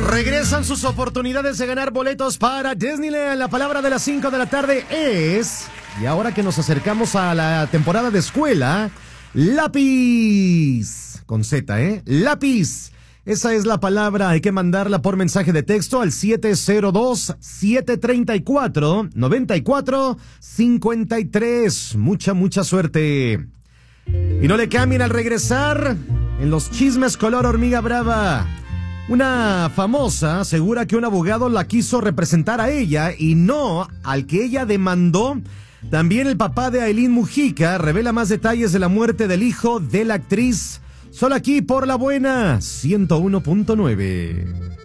Regresan sus oportunidades de ganar boletos para Disneyland. La palabra de las 5 de la tarde es, y ahora que nos acercamos a la temporada de escuela, lápiz. Con Z, lápiz. Esa es la palabra, hay que mandarla por mensaje de texto al 702-734-9453. Mucha suerte. Y no le cambien al regresar en los chismes color hormiga brava. Una famosa asegura que un abogado la quiso representar a ella y no al que ella demandó. También el papá de Aileen Mujica revela más detalles de la muerte del hijo de la actriz. Solo aquí por La Buena 101.9.